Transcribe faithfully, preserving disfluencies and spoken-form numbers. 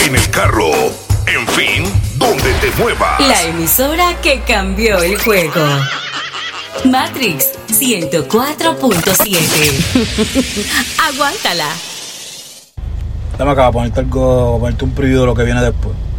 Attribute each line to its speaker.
Speaker 1: en el carro, en fin, donde te muevas.
Speaker 2: La emisora que cambió el juego. Matrix ciento cuatro punto siete. Aguántala.
Speaker 3: Dame acá, ponerte algo, ponerte un preview de lo que viene después.